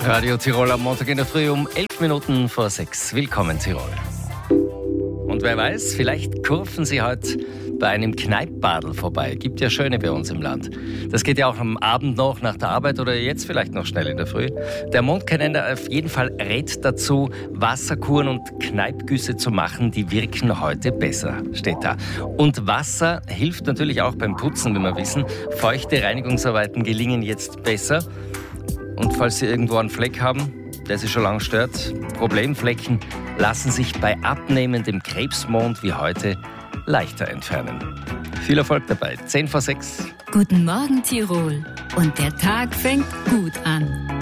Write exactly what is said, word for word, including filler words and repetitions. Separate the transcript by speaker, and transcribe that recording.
Speaker 1: Radio Tirol am Montag in der Früh um elf Minuten vor sechs. Willkommen Tirol. Und wer weiß, vielleicht kurven Sie heute bei einem Kneippbadel vorbei. Gibt ja schöne bei uns im Land. Das geht ja auch am Abend noch nach der Arbeit oder jetzt vielleicht noch schnell in der Früh. Der Mondkalender auf jeden Fall rät dazu, Wasserkuren und Kneippgüsse zu machen. Die wirken heute besser, steht da. Und Wasser hilft natürlich auch beim Putzen, wie wir wissen. Feuchte Reinigungsarbeiten gelingen jetzt besser. Und falls Sie irgendwo einen Fleck haben, der Sie schon lange stört, Problemflecken lassen sich bei abnehmendem Krebsmond wie heute leichter entfernen. Viel Erfolg dabei. zehn vor sechs.
Speaker 2: Guten Morgen Tirol. Und der Tag fängt gut an.